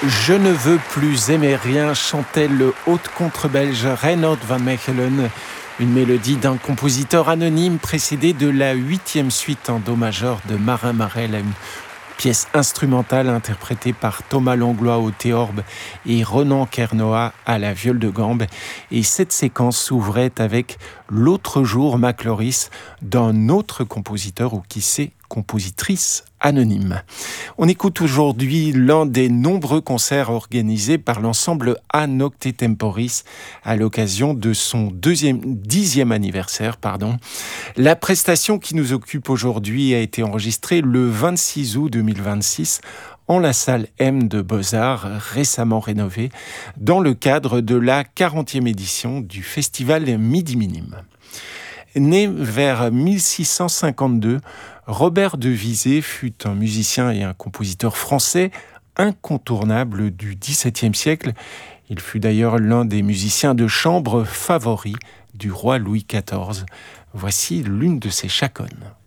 Je ne veux plus aimer rien, chantait le haute-contre-belge Reinoud van Mechelen. Une mélodie d'un compositeur anonyme précédée de la 8e suite en do majeur de Marin Marel, une pièce instrumentale interprétée par Thomas Langlois au théorbe et Ronan Kernoa à la viole de gambe. Et cette séquence s'ouvrait avec L'autre jour, McLauris, d'un autre compositeur ou qui sait, compositrice anonyme. On écoute aujourd'hui l'un des nombreux concerts organisés par l'ensemble A Nocte Temporis à l'occasion de son 10e anniversaire. La prestation qui nous occupe aujourd'hui a été enregistrée le 26 août 2026 en la salle M de Beaux-Arts, récemment rénovée, dans le cadre de la 40e édition du festival Midi Minime. Né vers 1652, Robert de Visé fut un musicien et un compositeur français incontournable du XVIIe siècle. Il fut d'ailleurs l'un des musiciens de chambre favoris du roi Louis XIV. Voici l'une de ses chaconnes.